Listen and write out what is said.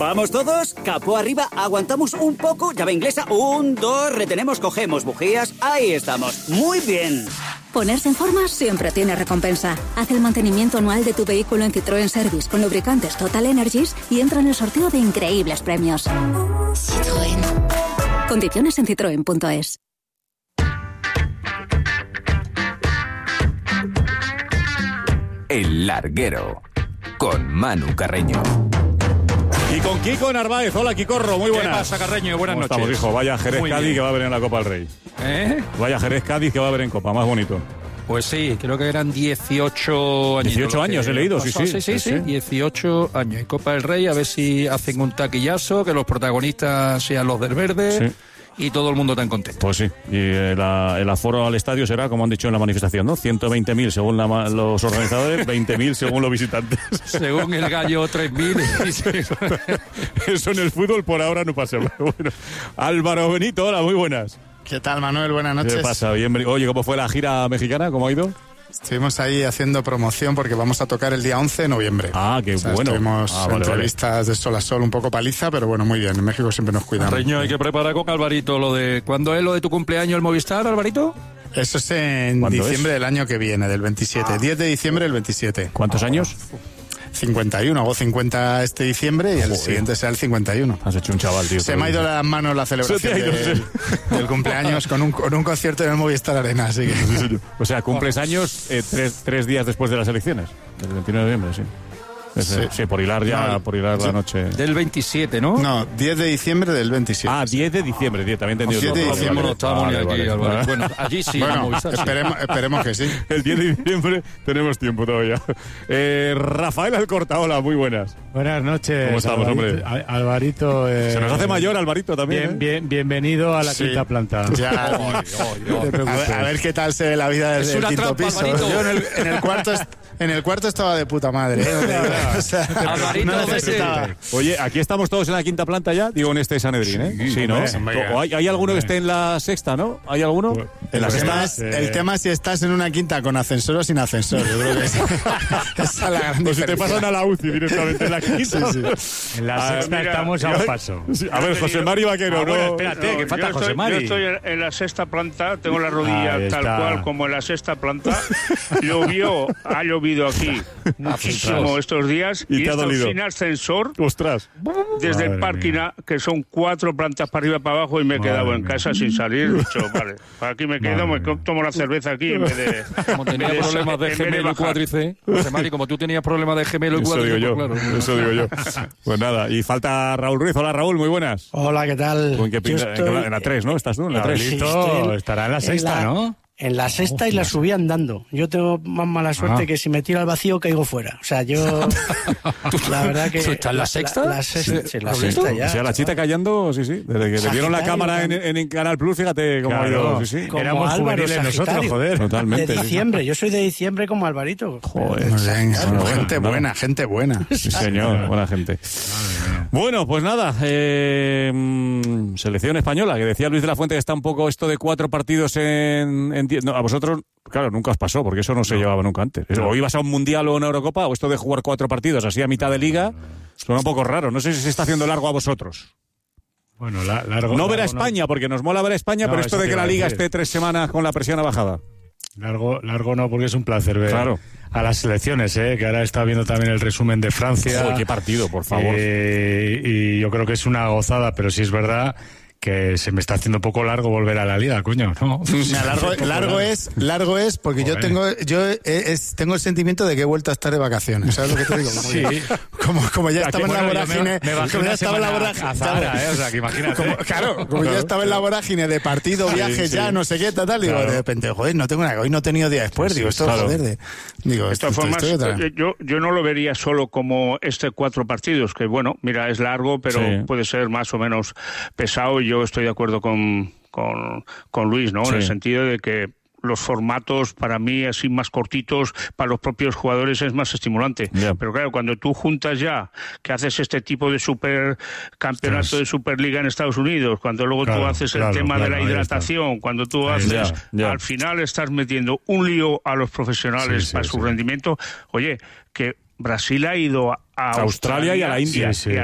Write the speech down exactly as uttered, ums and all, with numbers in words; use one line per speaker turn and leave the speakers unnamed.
¿Vamos todos? Capó arriba, aguantamos un poco, llave inglesa, un, dos, retenemos, cogemos bujías, ahí estamos. Muy bien.
Ponerse en forma siempre tiene recompensa. Haz el mantenimiento anual de tu vehículo en Citroën Service con lubricantes Total Energies y entra en el sorteo de increíbles premios. Citroën. Condiciones en citroen punto es.
El Larguero, con Manu Carreño.
Y con Kiko Narváez. Hola, Kikorro, muy buenas.
¿Qué pasa, Carreño? Buenas noches.
Estamos, hijo. Vaya Jerez Cádiz que va a haber en la Copa del Rey.
¿Eh?
Vaya Jerez Cádiz que va a haber en Copa, más bonito.
Pues sí, creo que eran dieciocho años.
dieciocho años he leído, sí, sí,
sí, sí,
sí,
sí. dieciocho años en Copa del Rey, a ver si hacen un taquillazo, que los protagonistas sean los del verde. Sí. Y todo el mundo tan contento.
Pues sí, y el, el aforo al estadio será, como han dicho en la manifestación, ¿no? ciento veinte mil según la, los organizadores, veinte mil según los visitantes.
Según el gallo, tres mil.
Eso en el fútbol por ahora no pasa. Bueno, Álvaro Benito, hola, muy buenas.
¿Qué tal, Manuel? Buenas noches.
¿Qué pasa? Bien, oye, ¿cómo fue la gira mexicana? ¿Cómo ha ido?
Estuvimos ahí haciendo promoción porque vamos a tocar el día once de noviembre.
Ah, qué o sea, bueno.
Estuvimos
ah, vale,
entrevistas
vale.
de sol a sol, un poco paliza, pero bueno, muy bien. En México siempre nos cuidamos.
Reño, hay que preparar con Alvarito lo de... ¿Cuándo es lo de tu cumpleaños el Movistar, Alvarito?
Eso es en diciembre es? del año que viene, del veintisiete. Ah. diez de diciembre del veintisiete.
¿Cuántos
ah,
años?
cincuenta y uno, hago cincuenta este diciembre y el Joder. siguiente será el cincuenta y uno.
Has hecho un chaval, tío.
Se me ha ido las manos la celebración
ido,
del,
sí.
del cumpleaños con un, con un concierto en el Movistar Arena, así que...
O sea, cumples años eh, tres, tres días después de las elecciones, el veintinueve de noviembre, sí. Sí. sí, por hilar ya, no, por hilar sí. la noche.
Del veintisiete, ¿no?
No, diez de diciembre del veintisiete.
Ah, diez de diciembre, diez, también entendido.
diez de diciembre.
No estábamos vale, aquí, vale. Bueno, allí sí.
Bueno, esperemos, esperemos que sí.
El diez de diciembre tenemos tiempo todavía. Eh, Rafael Alcorta, muy buenas.
Buenas noches.
¿Cómo estamos,
Alvarito,
hombre?
Alvarito. Eh,
Se nos hace mayor, Alvarito, también.
Bien,
¿eh?
bien, bienvenido a la
sí.
quinta planta.
Ya. oh, oh, oh. A, ver, a ver qué tal se ve la vida del, del quinto
trampa,
piso. Yo en el, en el cuarto... En el cuarto estaba de puta madre. ¿eh? O sea,
Alvarito,
no necesitaba.
Oye, aquí estamos todos en la quinta planta ya, digo en este Sanedrín, ¿eh? Sí, sí ¿no? ¿O hay, hay alguno que esté en la sexta, ¿no? ¿Hay alguno?
Pues,
en la
el,
sexta.
tema es, el tema es si estás en una quinta con ascensor o sin ascensor. Yo creo que es, esa es la gran
O si te pasan a la U C I directamente en la quinta.
Sí, sí. En la
ah,
sexta
mira,
estamos a un paso.
Sí, a ver, José Mari Vaquero,
ah, bueno,
no.
espérate,
no,
que falta
yo
José
estoy,
Mari.
Yo estoy en la sexta planta, tengo la rodilla
ah,
tal cual como en la sexta planta. Llovió, ha llovido aquí muchísimo estos días
y,
y
te ha
esto
dolido.
Sin ascensor.
Ostras.
Desde
Madre
el parking,
mía.
que son cuatro plantas para arriba para abajo y me he
Madre
quedado
mía.
en casa sin salir. Dicho, vale, aquí me quedo,
Madre
me
mía.
tomo la cerveza aquí en vez de...
Como tenía
de
problemas de gemelo y cuádriceps, José Mari, como tú tenías problemas de gemelo y
Eso digo
cuádriceps,
yo,
pues claro.
eso digo yo. Pues nada, y falta Raúl Ruiz. Hola, Raúl, muy buenas.
Hola, ¿qué tal?
¿En, qué pinta?
estoy...
en la tres, ¿no? ¿Estás tú en la tres?
Sí,
Listo, estará en la sexta,
en la,
¿no?
En la sexta oh, y la subí andando. Yo tengo más mala suerte ah. que si me tiro al vacío caigo fuera. O sea, yo... la verdad que...
¿Estás en la sexta?
La, la, sexta, sí, la sexta ya.
O sea, la chita callando, sí, sí. Desde que le dieron la cámara en, en, en Canal Plus, fíjate cómo
claro,
ha ido. Sí, sí.
Como
éramos
Álvaro,
juveniles nosotros, joder.
Totalmente.
De diciembre, sí. Yo soy de diciembre como Alvarito.
Joder.
Muy bien,
Bueno,
gente
bueno.
buena, gente buena.
Sí, señor, buena gente. Bueno, pues nada, eh, selección española, que decía Luis de la Fuente que está un poco esto de cuatro partidos en... en diez, no, a vosotros, claro, nunca os pasó, porque eso no se no. llevaba nunca antes. No. O ibas a un Mundial o una Eurocopa, o esto de jugar cuatro partidos así a mitad de liga, suena un poco raro. No sé si se está haciendo largo a vosotros.
Bueno, la, largo,
no ver a
largo,
España,
no.
porque nos mola ver a España,
No,
pero esto de que la liga esté tres semanas con la presión a bajada.
Largo, largo no, porque es un placer ver
claro.
a las selecciones, ¿eh? Que ahora está viendo también el resumen de Francia.
Joder, qué partido, por favor.
Eh, y yo creo que es una gozada, pero sí es verdad que se me está haciendo un poco largo volver a la liga, coño, ¿no?
Mira, largo, largo es, largo es porque Joder. yo tengo, yo es, tengo el sentimiento de que he vuelto a estar de vacaciones, ¿sabes lo que te digo? Como,
sí.
como, como ya estaba en la vorágine,
me, me
como ya estaba en la vorágine,
a Zara, ¿eh? O sea, que imagínate.
Como, claro, como claro. ya estaba en la vorágine de partido, viajes, sí, ya, sí. no sé qué, tal, tal, digo, claro. de repente, joder, no tengo nada, hoy no he tenido día después, sí, digo, esto, claro. joder, de, digo,
de todas formas, yo, yo no lo vería solo como este cuatro partidos, que bueno, mira, es largo, pero sí. puede ser más o menos pesado, y yo estoy de acuerdo con Con, con Luis, ¿no? Sí. En el sentido de que los formatos, para mí, así más cortitos, para los propios jugadores es más estimulante. Yeah. Pero claro, cuando tú juntas ya, que haces este tipo de supercampeonato sí. de Superliga en Estados Unidos, cuando luego claro, tú haces claro, el tema claro, de la hidratación, cuando tú haces, yeah, yeah. al final estás metiendo un lío a los profesionales sí, sí, para sí. su rendimiento. Oye, que Brasil ha ido a, a
Australia, Australia y a la India.
Sí, sí.